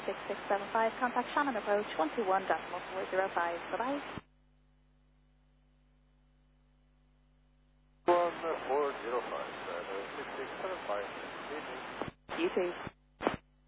6675. Contact Shannon Approach 121.405. Bye-bye. 1405, 6675. You too.